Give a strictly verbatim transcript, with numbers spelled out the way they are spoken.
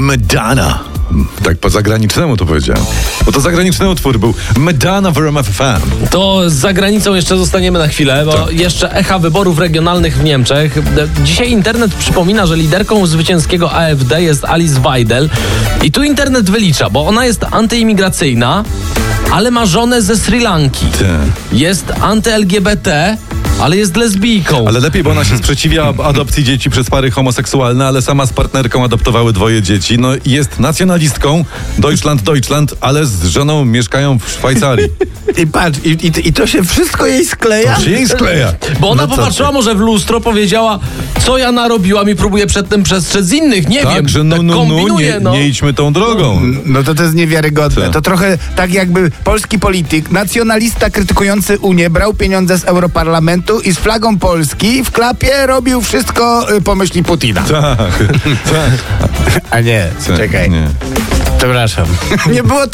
Madonna. Tak po zagranicznemu to powiedziałem. Bo to zagraniczny utwór był Madonna w R M F F M. To z zagranicą jeszcze zostaniemy na chwilę, bo Tak. jeszcze echa wyborów regionalnych w Niemczech. Dzisiaj internet przypomina, że liderką zwycięskiego A F D jest Alice Weidel. I tu internet wylicza, bo ona jest antyimigracyjna, ale ma żonę ze Sri Lanki. Ty. Jest anty-L G B T, ale jest lesbijką. Ale lepiej, bo ona się sprzeciwia adopcji dzieci przez pary homoseksualne, ale sama z partnerką adoptowały dwoje dzieci. No i jest nacjonalistką, Deutschland, Deutschland, ale z żoną mieszkają w Szwajcarii. I patrz, i, i, i to się wszystko jej skleja? To się jej skleja. Bo ona No co popatrzyła ty? może w lustro, powiedziała, co ja narobiłam i próbuję przed tym przestrzec innych, nie wiem. Tak, że no, tak no, no, kombinuję, nie, no. nie idźmy tą drogą. No to to jest niewiarygodne. Co? To trochę tak jakby polski polityk, nacjonalista krytykujący Unię, brał pieniądze z Europarlamentu i z flagą Polski w klapie robił wszystko y, po myśli Putina. Tak, tak. A nie, czekaj. Nie. Przepraszam. Nie było to